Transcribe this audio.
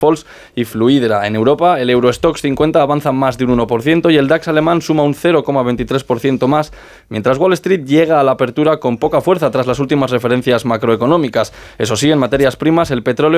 Pulse y Fluidra. En Europa, el Eurostoxx 50 avanza más de un 1% y el DAX alemán suma un 0,23% más, mientras Wall Street llega a la apertura con poca fuerza tras las últimas referencias macroeconómicas. Eso sí, en materias primas, el petróleo